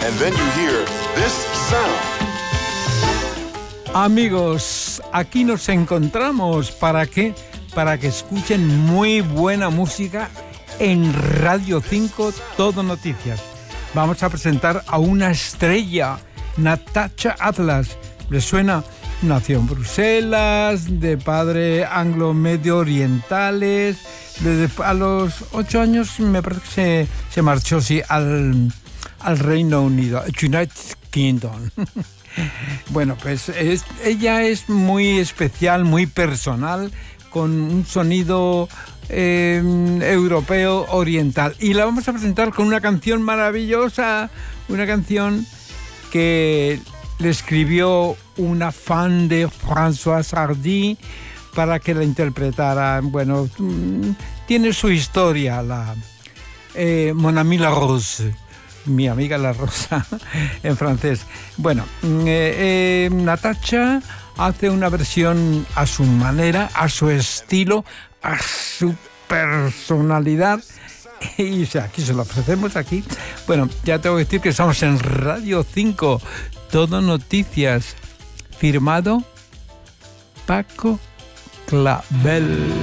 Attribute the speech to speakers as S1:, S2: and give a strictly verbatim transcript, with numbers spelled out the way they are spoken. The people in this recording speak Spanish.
S1: And then you hear this sound.
S2: Amigos, aquí nos encontramos. ¿Para qué? Para que escuchen muy buena música en Radio cinco Todo Noticias. Vamos a presentar a una estrella, Natasha Atlas. ¿Les suena? Nació en Bruselas, de padre anglo-medio orientales. Desde a los ocho años me parece que se, se marchó sí, al, al Reino Unido, United Kingdom. Bueno, pues es, ella es muy especial, muy personal, con un sonido eh, europeo oriental. Y la vamos a presentar con una canción maravillosa, una canción que le escribió una fan de François Hardy para que la interpretara. Bueno, tiene su historia, la eh, Mon Ami la Rose, mi amiga la rosa, en francés. Bueno, eh, eh, Natasha hace una versión a su manera, a su estilo, a su personalidad. Y o sea, aquí se lo ofrecemos aquí. Bueno, ya tengo que decir que estamos en Radio cinco Todo Noticias, firmado Paco Clavel.